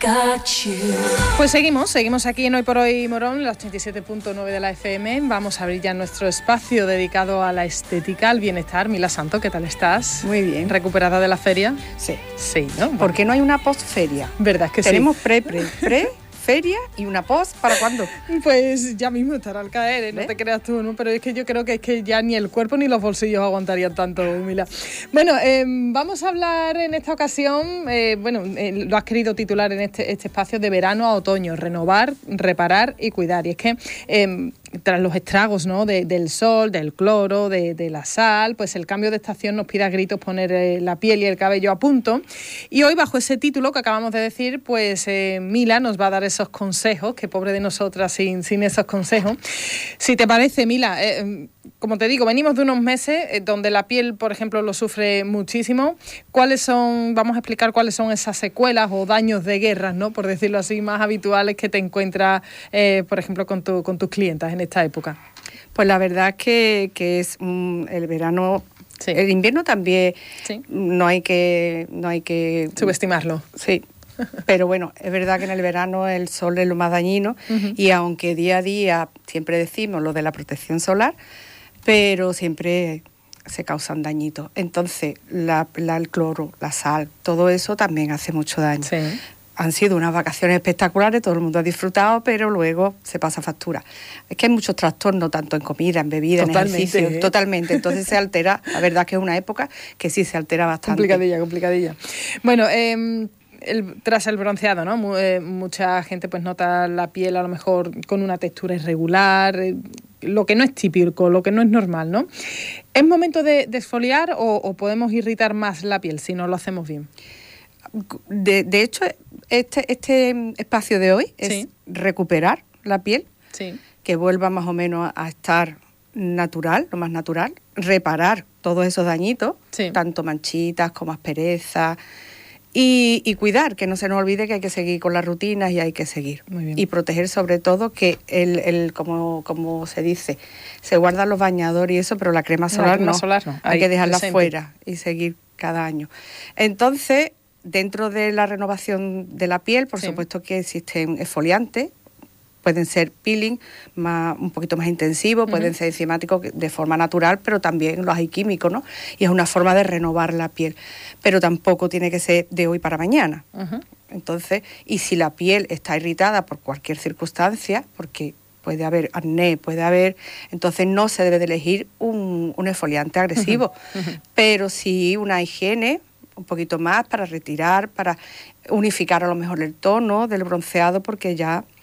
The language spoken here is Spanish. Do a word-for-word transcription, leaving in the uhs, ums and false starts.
Pues seguimos, seguimos aquí en Hoy por Hoy Morón, la ochenta y siete punto nueve de la F M. Vamos a abrir ya nuestro espacio dedicado a la estética, al bienestar. Mila Santo, ¿qué tal estás? Muy bien. ¿Recuperada de la feria? Sí. Sí, ¿no? ¿Por qué no hay una post-feria? ¿Verdad que Tenemos sí? pre, pre, pre, feria y una post, ¿para cuándo? Pues ya mismo estará al caer, ¿eh? No ¿Eh? te creas tú, ¿no? Pero es que yo creo que es que ya ni el cuerpo ni los bolsillos aguantarían tanto, Mila. Bueno, eh, vamos a hablar en esta ocasión, eh, bueno, eh, lo has querido titular en este, este espacio, de verano a otoño, renovar, reparar y cuidar. Y es que eh, tras los estragos, ¿no?, de, del sol, del cloro, de, de la sal, pues el cambio de estación nos pide a gritos poner eh, la piel y el cabello a punto. Y hoy, bajo ese título que acabamos de decir, pues eh, Mila nos va a dar esos consejos, que pobre de nosotras sin, sin esos consejos. Si te parece, Mila, eh, como te digo, venimos de unos meses eh, donde la piel, por ejemplo, lo sufre muchísimo. ¿Cuáles son, vamos a explicar cuáles son esas secuelas o daños de guerras, ¿no?, por decirlo así, más habituales que te encuentras, eh, por ejemplo, con, tu, con tus clientas en esta época? Pues la verdad es que, que es um, el verano, sí. El invierno también, sí. no hay que no hay que subestimarlo. Sí. Pero bueno, es verdad que en el verano el sol es lo más dañino, uh-huh. y aunque día a día siempre decimos lo de la protección solar, pero siempre se causan dañitos. Entonces, la, la, el cloro, la sal, todo eso también hace mucho daño. Sí. Han sido unas vacaciones espectaculares, todo el mundo ha disfrutado, pero luego se pasa factura. Es que hay muchos trastornos, tanto en comida, en bebida, totalmente, en ejercicio, ¿eh? Totalmente. Entonces se altera, la verdad es que es una época que sí se altera bastante. Complicadilla, complicadilla. Bueno, eh... El, tras el bronceado, ¿no? Mu- eh, mucha gente pues nota la piel a lo mejor con una textura irregular, eh, lo que no es típico, lo que no es normal, ¿no? ¿Es momento de, de exfoliar o, o podemos irritar más la piel si no lo hacemos bien? De, de hecho, este, este espacio de hoy es sí. recuperar la piel, sí. que vuelva más o menos a estar natural, lo más natural, reparar todos esos dañitos, sí. tanto manchitas como asperezas. Y, y cuidar, que no se nos olvide que hay que seguir con las rutinas y hay que seguir. Muy bien. Y proteger sobre todo que, el, el como, como se dice, se guardan los bañadores y eso, pero la crema solar, la crema no. solar no. Hay Ahí, que dejarla presente. fuera y seguir cada año. Entonces, dentro de la renovación de la piel, por sí. supuesto que existen exfoliantes, pueden ser peeling más, un poquito más intensivos, uh-huh. pueden ser enzimáticos de forma natural, pero también los hay químicos, ¿no? Y es una forma de renovar la piel. Pero tampoco tiene que ser de hoy para mañana. Uh-huh. Entonces, y si la piel está irritada por cualquier circunstancia, porque puede haber acné, puede haber... Entonces no se debe de elegir un, un exfoliante agresivo, uh-huh. Uh-huh. pero sí una higiene un poquito más para retirar, para unificar a lo mejor el tono del bronceado, porque ya